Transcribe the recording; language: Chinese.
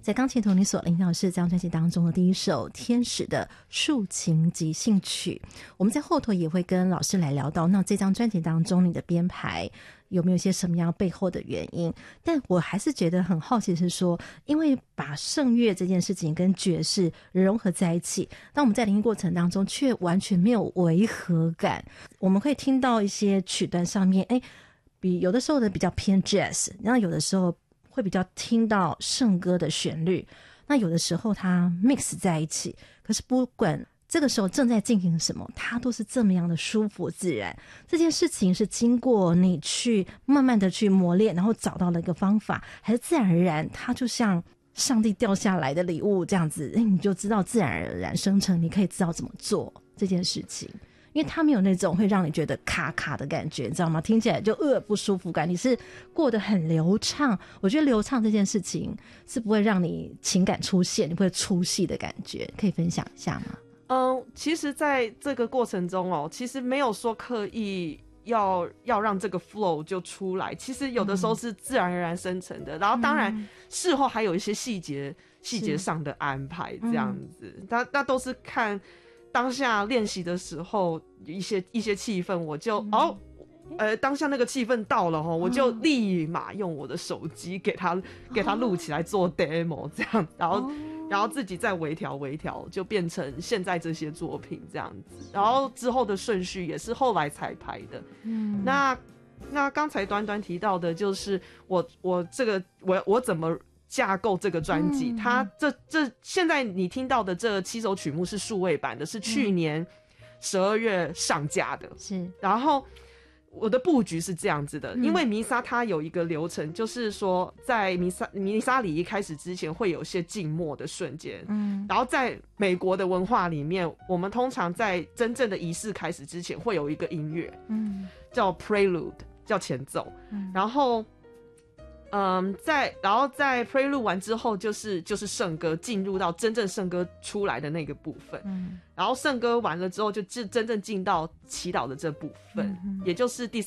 在钢琴图你所聆听到的是这张专辑当中的第一首天使的竖琴即兴曲。我们在后头也会跟老师来聊到，那这张专辑当中你的编排有没有一些什么样背后的原因。但我还是觉得很好奇是说，因为把圣乐这件事情跟爵士融合在一起，当我们在聆听过程当中却完全没有违和感。我们会听到一些曲段上面比有的时候的比较偏 jazz， 然后有的时候会比较听到圣歌的旋律，那有的时候它 mix 在一起，可是不管这个时候正在进行什么，它都是这么样的舒服自然。这件事情是经过你去慢慢的去磨练，然后找到了一个方法，还是自然而然它就像上帝掉下来的礼物这样子，你就知道自然而然生成，你可以知道怎么做这件事情。因为它没有那种会让你觉得卡卡的感觉，你知道吗？听起来就不舒服感，你是过得很流畅。我觉得流畅这件事情是不会让你情感出现，你不会出戏的感觉，可以分享一下吗？ 其实在这个过程中其实没有说刻意要让这个 flow 就出来，其实有的时候是自然而然生成的，然后当然事后还有一些细节上的安排这样子，那都是看当下练习的时候一些气氛，我就当下那个气氛到了我就立马用我的手机给他录起来做 demo 这样，然后自己再微调，就变成现在这些作品这样子。然后之后的顺序也是后来才排的。那刚才端端提到的就是我怎么架构这个专辑，它这现在你听到的这7首曲目是数位版的，是去年12月上架的。 是， 然后我的布局是这样子的，因为弥撒它有一个流程，就是说在弥撒礼仪开始之前会有一些静默的瞬间，然后在美国的文化里面，我们通常在真正的仪式开始之前会有一个音乐，叫 prelude， 叫前奏，然后在 prelude 完之后就是圣歌，进入到真正圣歌出来的那个部分，然后圣歌完了之后就真正进到祈祷的这部分，也就是第